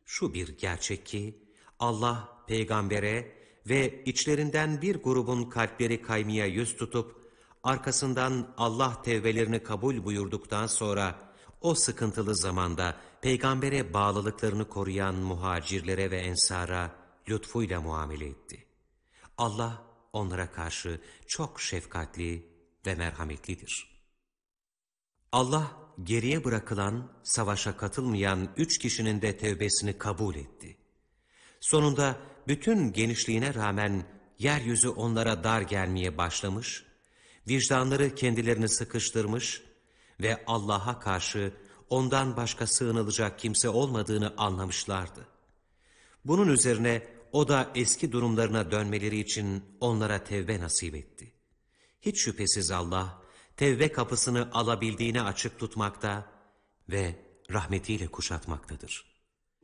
Şu bir gerçek ki Allah peygambere ve içlerinden bir grubun kalpleri kaymaya yüz tutup arkasından Allah tevbelerini kabul buyurduktan sonra o sıkıntılı zamanda peygambere bağlılıklarını koruyan muhacirlere ve ensara lütfuyla muamele etti. Allah onlara karşı çok şefkatli ve merhametlidir. Allah geriye bırakılan, savaşa katılmayan 3 kişinin de tevbesini kabul etti. Sonunda bütün genişliğine rağmen yeryüzü onlara dar gelmeye başlamış, vicdanları kendilerini sıkıştırmış ve Allah'a karşı ondan başka sığınılacak kimse olmadığını anlamışlardı. Bunun üzerine o da eski durumlarına dönmeleri için onlara tevbe nasip etti. Hiç şüphesiz Allah, tevbe kapısını alabildiğine açık tutmakta ve rahmetiyle kuşatmaktadır.